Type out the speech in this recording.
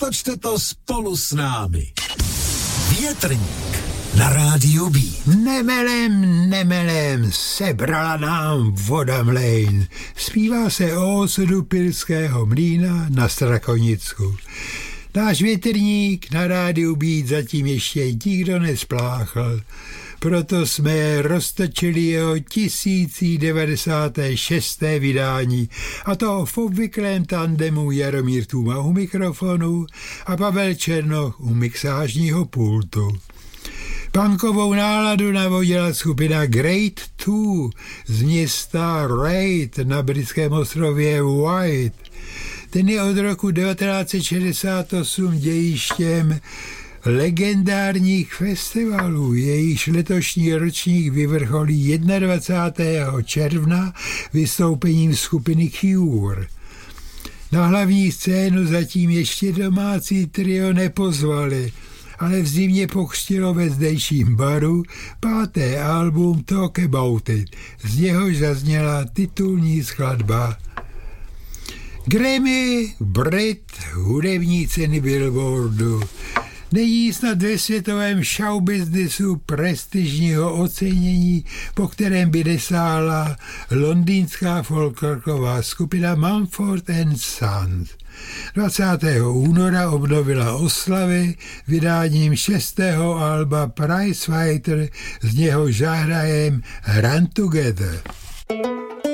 Natočte to spolu s námi. Větrník na rádiu B. Nemelem, sebrala nám voda mlejn. Zpívá se o osudu Pilského mlýna na Strakonicku. Náš větrník na rádiu B zatím ještě nikdo nespláchl. Proto jsme roztočili jeho 1096. vydání, a to v obvyklém tandemu Jaromír Tůma u mikrofonu a Pavel Černoch u mixážního pultu. Punkovou náladu navodila skupina Great Two z města Raid na britském ostrově White. Ten je od roku 1968 dějištěm legendárních festivalů. Jejíž letošní ročník vyvrcholí 21. června vystoupením skupiny Cure. Na hlavní scénu zatím ještě domácí trio nepozvali, ale v zimě pokřtilo ve zdejším baru 5. album Talk About It, z něhož zazněla titulní skladba. Grammy, Brit, hudební ceny Billboardu. Není snad ve světovém showbiznesu prestižního ocenění, po kterém by dosáhla londýnská folklorková skupina Mumford & Sons. 20. února obnovila oslavy vydáním 6. alba Prize Fighter, z něho zahrajem Run Together.